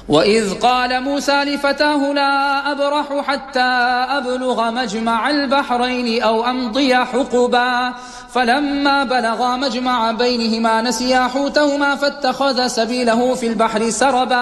وإذ قال موسى لفتاه لا أبرح حتى أبلغ مجمع البحرين أو أمضي حقبا فلما بلغا مجمع بينهما نسيا حوتهما فاتخذ سبيله في البحر سربا